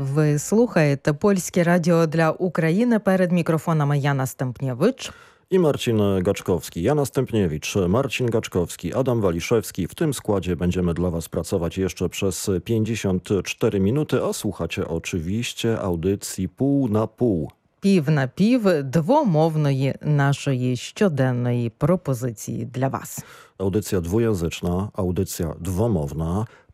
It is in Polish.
Ви слухаєте Польське радіо для України. Перед мікрофонами Jana Stępniewicz i Marcin Gaczkowski. Jana Stępniewicz, Marcin Gaczkowski, Adam Waliszewski. W tym składzie będziemy dla Was pracować jeszcze przez 54 minuty, a słuchacie oczywiście audycji Pół na Pół. Пів на пів двомовної нашої щоденної пропозиції для вас. Audycja dwujęzyczna, audycja dwomowna,